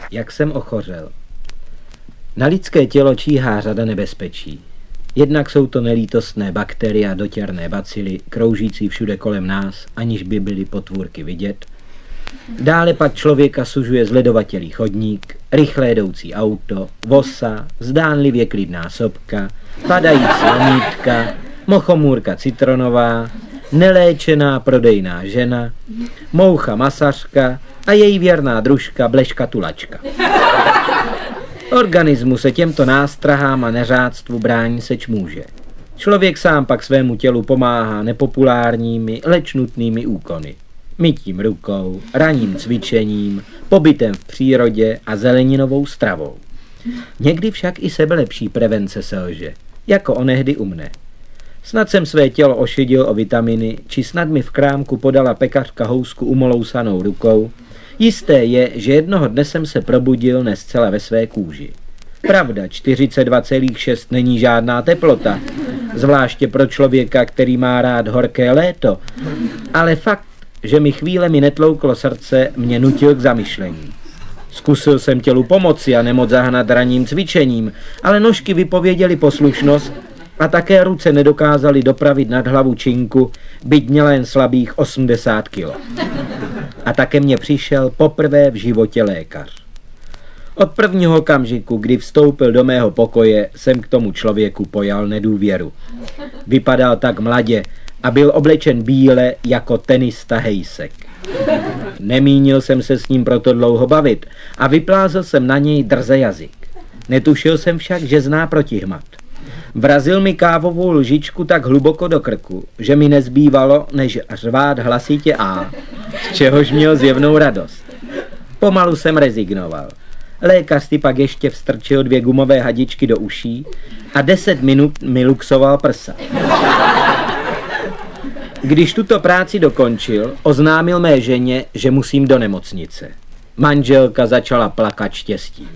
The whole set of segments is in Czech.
Jak jsem ochořel. Na lidské tělo číhá řada nebezpečí. Jednak jsou to nelítostné bakterie a dotěrné bacily, kroužící všude kolem nás, aniž by byly potvůrky vidět. Dále pak člověka sužuje zledovatělý chodník, rychle jedoucí auto, vosa, zdánlivě klidná sopka, padající omítka, mochomůrka citronová, neléčená prodejná žena, moucha masařka a její věrná družka bleška tulačka. Organismu se těmto nástrahám a neřádstvu brání seč může. Člověk sám pak svému tělu pomáhá nepopulárními, leč nutnými úkony. Mytím rukou, ranním cvičením, pobytem v přírodě a zeleninovou stravou. Někdy však i sebelepší prevence selže, jako onehdy u mne. Snad jsem své tělo ošidil o vitaminy, či snad mi v krámku podala pekařka housku umolousanou rukou. Jisté je, že jednoho dne jsem se probudil ne zcela ve své kůži. Pravda, 42,6 není žádná teplota, zvláště pro člověka, který má rád horké léto, ale fakt, že mi chvílemi netlouklo srdce, mě nutil k zamyšlení. Zkusil jsem tělu pomoci a nemoc zahnat ranním cvičením, ale nožky vypověděly poslušnost a také ruce nedokázaly dopravit nad hlavu činku, byť měla jen slabých 80 kg. A také mě přišel poprvé v životě lékař. Od prvního okamžiku, kdy vstoupil do mého pokoje, jsem k tomu člověku pojal nedůvěru. Vypadal tak mladě a byl oblečen bíle jako tenista hejsek. Nemínil jsem se s ním proto dlouho bavit a vyplázel jsem na něj drze jazyk. Netušil jsem však, že zná protihmat. Vrazil mi kávovou lžičku tak hluboko do krku, že mi nezbývalo, než řvát hlasitě A, z čehož měl zjevnou radost. Pomalu jsem rezignoval. Lékař si pak ještě vstrčil 2 gumové hadičky do uší a 10 minut mi luxoval prsa. Když tuto práci dokončil, oznámil mé ženě, že musím do nemocnice. Manželka začala plakat štěstím.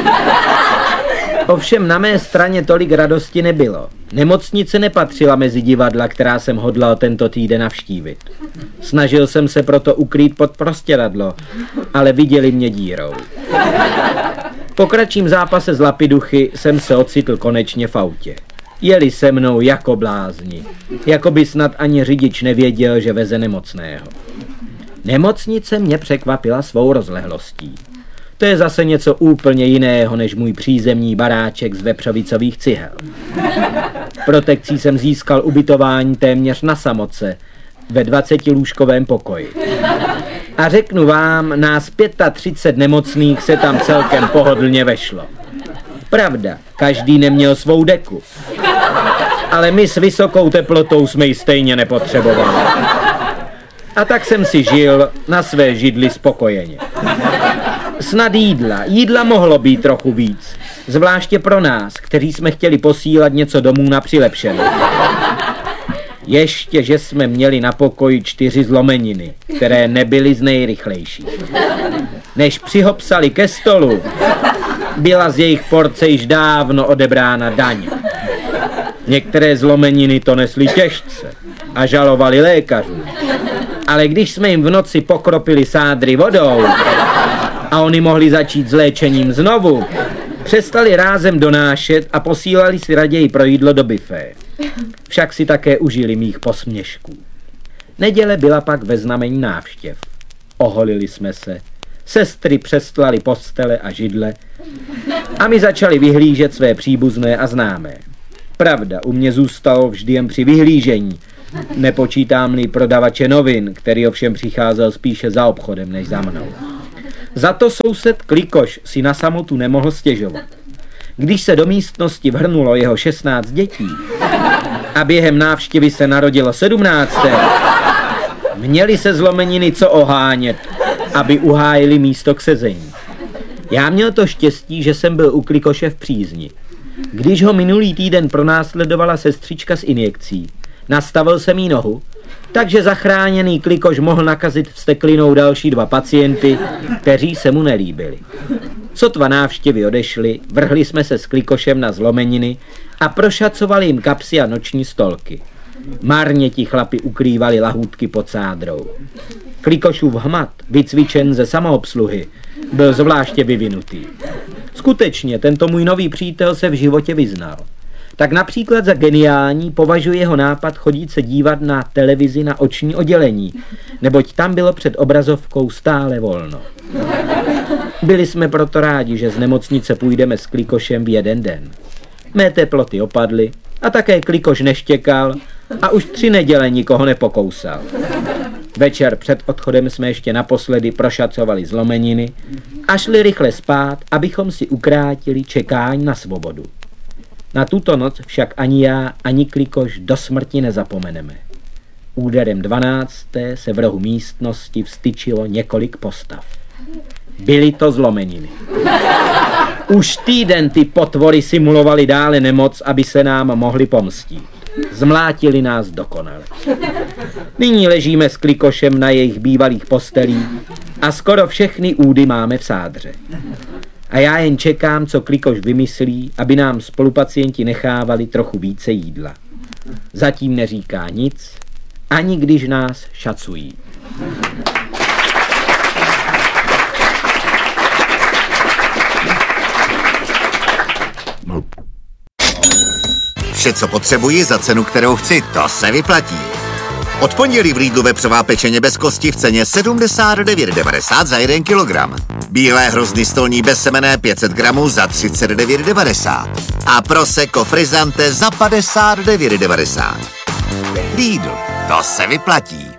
Ovšem na mé straně tolik radosti nebylo. Nemocnice nepatřila mezi divadla, která jsem hodlal tento týden navštívit. Snažil jsem se proto ukrýt pod prostěradlo, ale viděli mě dírou. Po kratším zápase s lapiduchy jsem se ocitl konečně v autě. Jeli se mnou jako blázni, jako by snad ani řidič nevěděl, že veze nemocného. Nemocnice mě překvapila svou rozlehlostí. To je zase něco úplně jiného než můj přízemní baráček z vepřovicových cihel. Protekcí jsem získal ubytování téměř na samotce, ve 20lůžkovém pokoji. A řeknu vám, nás 35 nemocných se tam celkem pohodlně vešlo. Pravda, každý neměl svou deku. Ale my s vysokou teplotou jsme ji stejně nepotřebovali. A tak jsem si žil na své židli spokojeně. Snad jídla mohlo být trochu víc, zvláště pro nás, kteří jsme chtěli posílat něco domů na přilepšenou. Ještě, že jsme měli na pokoji 4 zlomeniny, které nebyly z nejrychlejších. Než přihopsali ke stolu, byla z jejich porce již dávno odebrána daň. Některé zlomeniny to nesly těžce a žalovali lékařů. Ale když jsme jim v noci pokropili sádry vodou a oni mohli začít s léčením znovu, přestali rázem donášet a posílali si raději pro jídlo do buffet. Však si také užili mých posměšků. Neděle byla pak ve znamení návštěv. Oholili jsme se, sestry přestlali postele a židle a my začali vyhlížet své příbuzné a známé. Pravda, u mě zůstalo vždy jen při vyhlížení, nepočítám-li prodavače novin, který ovšem přicházel spíše za obchodem než za mnou. Za to soused Klikoš si na samotu nemohl stěžovat. Když se do místnosti vhrnulo jeho 16 dětí a během návštěvy se narodilo 17, měli se zlomeniny co ohánět, aby uhájili místo k sezení. Já měl to štěstí, že jsem byl u Klikoše v přízni. Když ho minulý týden pronásledovala sestřička s injekcí, nastavil jsem jí nohu, takže zachráněný Klikoš mohl nakazit vzteklinou další 2 pacienty, kteří se mu nelíbili. Sotva návštěvy odešly, vrhli jsme se s Klikošem na zlomeniny a prošacovali jim kapsy a noční stolky. Marně ti chlapi ukrývali lahůdky pod sádrou. Klikošův hmat, vycvičen ze samoobsluhy, byl zvláště vyvinutý. Skutečně, tento můj nový přítel se v životě vyznal. Tak například za geniální považuji jeho nápad chodit se dívat na televizi na oční oddělení, neboť tam bylo před obrazovkou stále volno. Byli jsme proto rádi, že z nemocnice půjdeme s Klikošem v jeden den. Mé teploty opadly a také Klikoš neštěkal a už 3 neděle nikoho nepokousal. Večer před odchodem jsme ještě naposledy prošacovali zlomeniny a šli rychle spát, abychom si ukrátili čekání na svobodu. Na tuto noc však ani já, ani Klikoš do smrti nezapomeneme. Úderem 12. se v rohu místnosti vstyčilo několik postav. Byly to zlomeniny. Už týden ty potvory simulovali dále nemoc, aby se nám mohli pomstít. Zmlátili nás dokonale. Nyní ležíme s Klikošem na jejich bývalých postelích a skoro všechny údy máme v sádře. A já jen čekám, co Klikoš vymyslí, aby nám spolupacienti nechávali trochu více jídla. Zatím neříká nic, ani když nás šacují. Vše, co potřebuji za cenu, kterou chci, to se vyplatí. Od pondělí v Lidlu vepřová pečeně bez kosti v ceně 79,90 za 1 kilogram. Bílé hrozny stolní bezsemenné 500 gramů za 39,90. A prosecco frizzante za 59,90. Lidl, to se vyplatí.